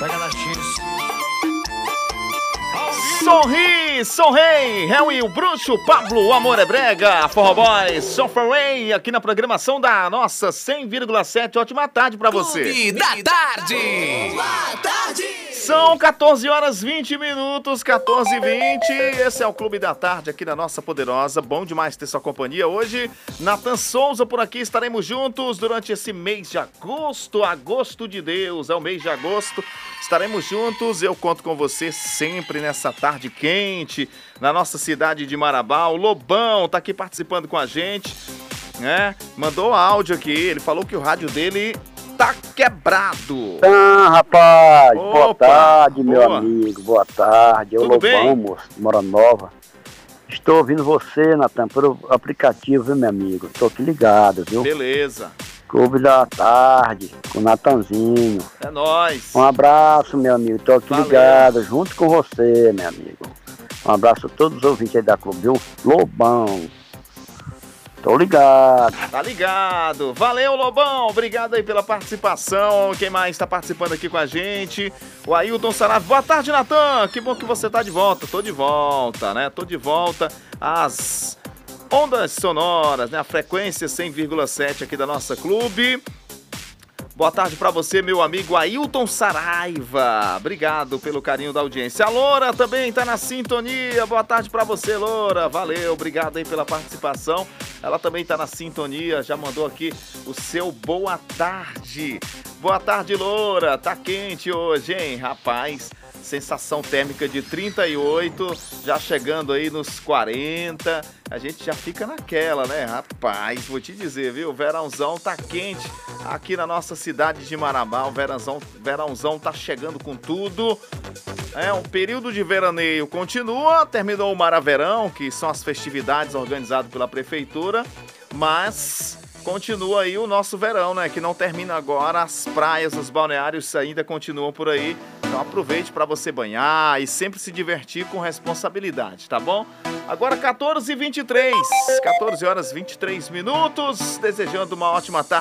Pega na X. Sorri, sorrei, Harry, o Bruxo, Pablo, o Amor é Brega, Forró Boys, Sofrei, aqui na programação da nossa 100,7. Ótima tarde pra você. Clube da Tarde. Boa tarde. São 14 horas 20 minutos, 14h20. Esse é o Clube da Tarde aqui na nossa poderosa. Bom demais ter sua companhia. Hoje, Nathan Souza por aqui. Estaremos juntos durante esse mês de agosto. Agosto de Deus, é o mês de agosto. Estaremos juntos. Eu conto com você sempre nessa tarde quente, na nossa cidade de Marabá. O Lobão tá aqui participando com a gente, né? Mandou áudio aqui. Ele falou que o rádio dele tá quebrado. Ah, rapaz, Opa, boa tarde, meu boa. amigo, boa tarde. Tudo Eu bem? Lobão, moço, Mora Nova. Estou ouvindo você, Natan, pelo aplicativo, viu, meu amigo? Estou aqui ligado, viu? Beleza. Clube da Tarde, com o Natanzinho. É nóis. Um abraço, meu amigo, estou aqui Valeu. ligado, junto com você, meu amigo. Um abraço a todos os ouvintes aí da Clube, viu? Lobão. Tô ligado. Tá ligado. Valeu, Lobão. Obrigado aí pela participação. Quem mais tá participando aqui com a gente? O Ailton Saraiva. Boa tarde, Natan. Que bom que você tá de volta. Tô de volta, né? Tô de volta às ondas sonoras, né? A frequência 100,7 aqui da nossa clube. Boa tarde pra você, meu amigo Ailton Saraiva. Obrigado pelo carinho da audiência. A Loura também tá na sintonia. Boa tarde pra você, Loura. Valeu, obrigado aí pela participação. Ela também tá na sintonia, já mandou aqui o seu boa tarde. Boa tarde, Loura. Tá quente hoje, hein? Rapaz, sensação térmica de 38, já chegando aí nos 40. A gente já fica naquela, né? Rapaz, vou te dizer, viu? O verãozão tá quente aqui na nossa cidade de Marabá. O verãozão tá chegando com tudo. É, um período de veraneio continua, terminou o Maraverão, que são as festividades organizadas pela prefeitura, mas continua aí o nosso verão, né? Que não termina agora, as praias, os balneários ainda continuam por aí. Então aproveite para você banhar e sempre se divertir com responsabilidade, tá bom? Agora 14h23, 14 horas 23 minutos, desejando uma ótima tarde.